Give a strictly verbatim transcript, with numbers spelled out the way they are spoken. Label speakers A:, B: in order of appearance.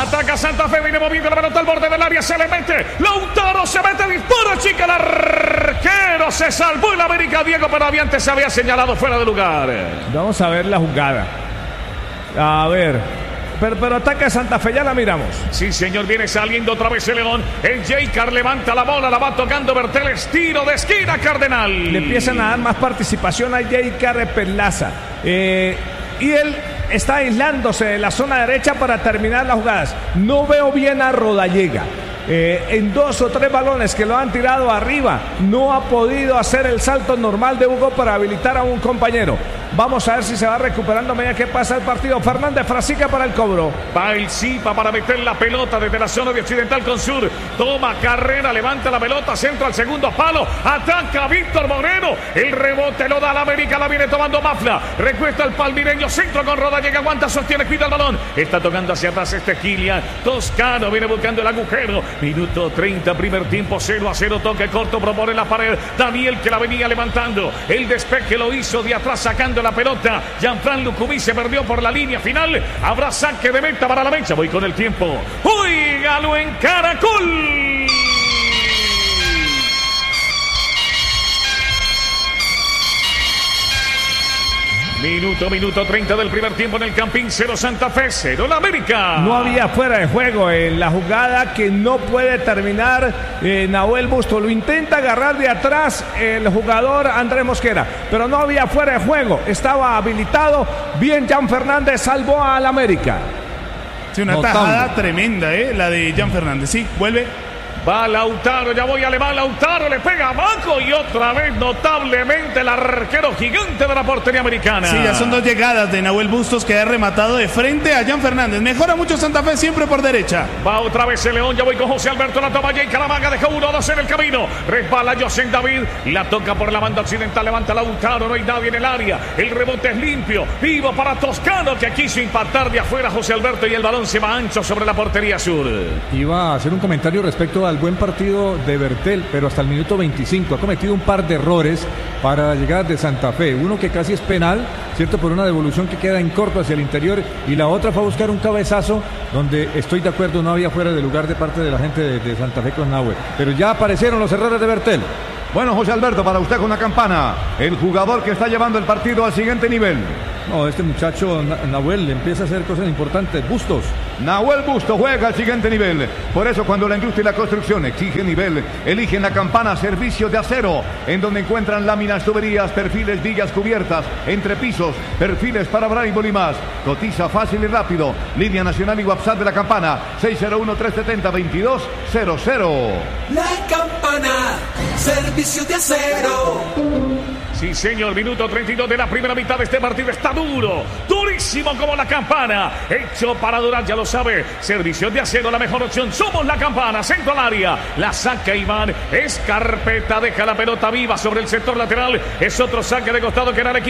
A: Ataca Santa Fe, viene moviendo la pelota al borde del área, se le mete. Lautaro se mete, dispara, chica, el arquero se salvó el América. Diego Peraviante se había señalado fuera de lugar.
B: Vamos a ver la jugada. A ver. Pero, pero ataca Santa Fe, ya la miramos.
A: Sí, señor, viene saliendo otra vez el León. El Jaycar levanta la bola, la va tocando Bertel, tiro de esquina, Cardenal.
B: Le empiezan a dar más participación a Jaycar Perlaza. Eh, y él está aislándose de la zona derecha para terminar las jugadas. No veo bien a Rodallega. Eh, en dos o tres balones que lo han tirado arriba, no ha podido hacer el salto normal de Hugo para habilitar a un compañero. Vamos a ver si se va recuperando a medida que pasa el partido. Fernández Frasica para el cobro.
A: Va el Zipa para meter la pelota desde la zona de Occidental con Sur. Toma carrera, levanta la pelota, centro al segundo palo. Ataca Víctor Moreno. El rebote lo da la América, la viene tomando Mafla. Recuesta el palmireño, centro con Rodallega, aguanta, sostiene, cuida el balón. Está tocando hacia atrás este Kilian. Toscano viene buscando el agujero. Minuto treinta, primer tiempo, cero a cero, toque corto, propone la pared. Daniel que la venía levantando. El despeje lo hizo de atrás sacando la pelota. Jean-Fran Lucumí se perdió por la línea final. Habrá saque de meta para la mecha. Voy con el tiempo. ¡Óigalo en Caracol! Minuto, minuto treinta del primer tiempo en el Campín. Cero Santa Fe, cero la América.
B: No había fuera de juego en la jugada que no puede terminar eh, Nahuel Busto. Lo intenta agarrar de atrás el jugador Andrés Mosquera, pero no había fuera de juego. Estaba habilitado. Bien, Jan Fernández salvó al América.
C: Sí, una Notable. tajada tremenda, ¿eh? La de Jan Fernández. Sí, vuelve.
A: Va Lautaro, ya voy a Alemán, Lautaro le pega abajo y otra vez notablemente el arquero gigante de la portería americana.
C: Sí, ya son dos llegadas de Nahuel Bustos que ha rematado de frente a Jan Fernández. Mejora mucho Santa Fe siempre por derecha.
A: Va otra vez el León, ya voy con José Alberto, la toma Jay Calamaga, deja uno, dos en el camino. Resbala José David, la toca por la banda occidental, levanta Lautaro, no hay nadie en el área. El rebote es limpio, vivo para Toscano que quiso impactar de afuera José Alberto y el balón se va ancho sobre la portería sur.
D: Iba a hacer un comentario respecto a al buen partido de Bertel, pero hasta el minuto veinticinco ha cometido un par de errores para la llegada de Santa Fe. Uno que casi es penal, cierto, por una devolución que queda en corto hacia el interior, y la otra fue a buscar un cabezazo donde estoy de acuerdo, no había fuera de lugar de parte de la gente de, de Santa Fe con Nahuel. Pero ya aparecieron los errores de Bertel.
E: Bueno, José Alberto, para usted con la campana, el jugador que está llevando el partido al siguiente nivel.
D: No, este muchacho Nahuel empieza a hacer cosas importantes. Bustos.
E: Nahuel Bustos juega al siguiente nivel. Por eso cuando la industria y la construcción exige nivel, eligen la campana Servicios de Acero, en donde encuentran láminas, tuberías, perfiles, vigas, cubiertas, entrepisos, perfiles para brámbol y más. Cotiza fácil y rápido. Línea nacional y WhatsApp de la campana seis cero uno, tres siete cero, dos dos cero cero.
F: La Campana, Servicios de Acero.
A: Sí, señor, minuto treinta y dos de la primera mitad de este partido. Está duro, durísimo como la campana. Hecho para durar, ya lo sabe. Servicios de Acero, la mejor opción. Somos la campana, centro al área. La saca Iván, es carpeta, deja la pelota viva sobre el sector lateral. Es otro saque de costado que era el equipo.